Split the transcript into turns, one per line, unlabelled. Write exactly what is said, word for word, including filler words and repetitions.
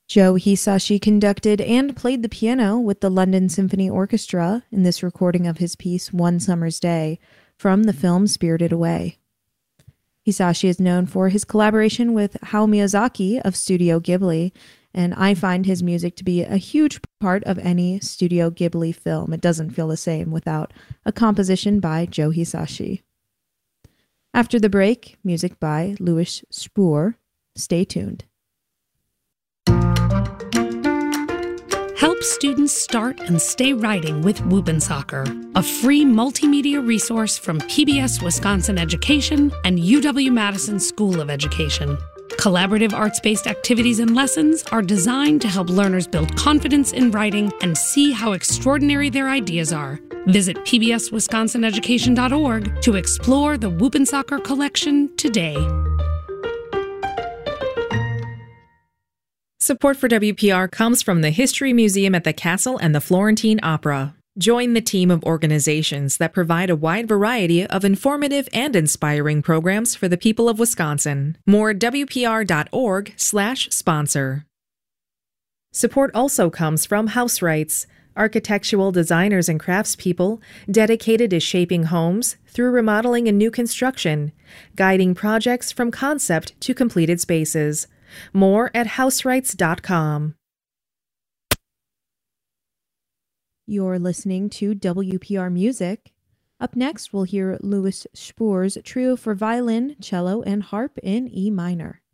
Joe Hisashi conducted and played the piano with the London Symphony Orchestra in this recording of his piece One Summer's Day from the film Spirited Away. Hisashi is known for his collaboration with Hayao Miyazaki of Studio Ghibli, and I find his music to be a huge part of any Studio Ghibli film. It doesn't feel the same without a composition by Joe Hisashi. After the break, music by Louis Spohr. Stay tuned.
Help students start and stay writing with Whoop'n'Soccer, a free multimedia resource from P B S Wisconsin Education and U W-Madison School of Education. Collaborative arts-based activities and lessons are designed to help learners build confidence in writing and see how extraordinary their ideas are. Visit P B S Wisconsin Education dot org to explore the Whoop'n'Soccer collection today.
Support for W P R comes from the History Museum at the Castle and the Florentine Opera. Join the team of organizations that provide a wide variety of informative and inspiring programs for the people of Wisconsin. More W P R dot org slash sponsor. Support also comes from House Rights, architectural designers and craftspeople dedicated to shaping homes through remodeling and new construction, guiding projects from concept to completed spaces. More at house rights dot com.
You're listening to W P R Music. Up next, we'll hear Louis Spohr's Trio for Violin, Cello, and Harp in E minor.